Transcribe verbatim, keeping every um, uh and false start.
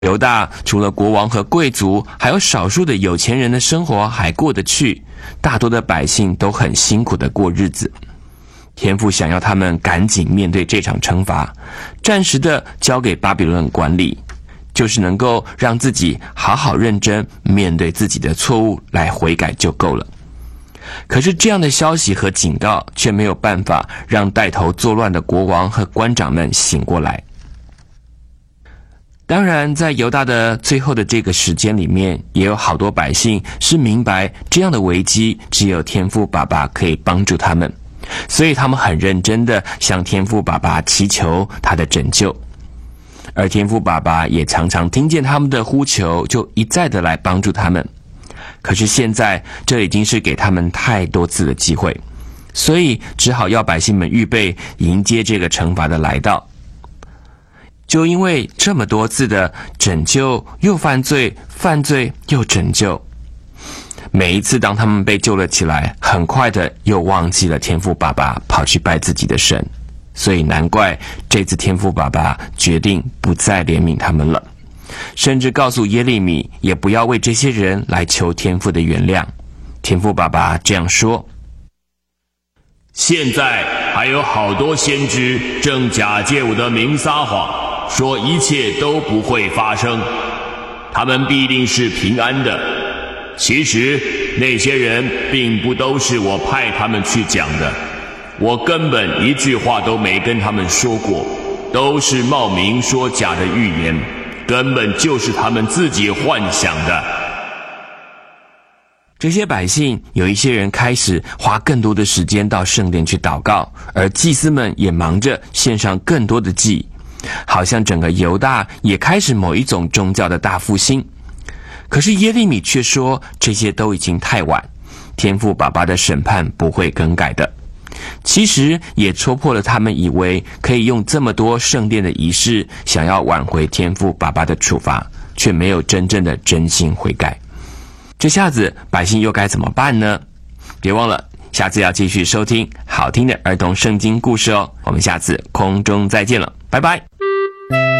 犹大除了国王和贵族，还有少数的有钱人的生活还过得去，大多的百姓都很辛苦的过日子。天父想要他们赶紧面对这场惩罚，暂时的交给巴比伦管理，就是能够让自己好好认真面对自己的错误来悔改就够了。可是这样的消息和警告却没有办法让带头作乱的国王和官长们醒过来。当然，在犹大的最后的这个时间里面，也有好多百姓是明白这样的危机只有天父爸爸可以帮助他们，所以他们很认真的向天父爸爸祈求他的拯救。而天父爸爸也常常听见他们的呼求，就一再的来帮助他们。可是现在这已经是给他们太多次的机会，所以只好要百姓们预备迎接这个惩罚的来到。就因为这么多次的拯救又犯罪，犯罪又拯救，每一次当他们被救了起来，很快的又忘记了天父爸爸，跑去拜自己的神。所以难怪这次天父爸爸决定不再怜悯他们了，甚至告诉耶利米也不要为这些人来求天父的原谅。天父爸爸这样说： 现在还有好多先知正假借我的名撒谎，说一切都不会发生，他们必定是平安的。其实那些人并不都是我派他们去讲的，我根本一句话都没跟他们说过，都是冒名说假的预言，根本就是他们自己幻想的。 这些百姓有一些人开始花更多的时间到圣殿去祷告，而祭司们也忙着献上更多的祭，好像整个犹大也开始某一种宗教的大复兴。可是耶利米却说，这些都已经太晚，天父爸爸的审判不会更改的。其实也戳破了他们以为可以用这么多圣殿的仪式想要挽回天父爸爸的处罚，却没有真正的真心悔改。这下子百姓又该怎么办呢？别忘了下次要继续收听好听的儿童圣经故事哦。我们下次空中再见了，拜拜。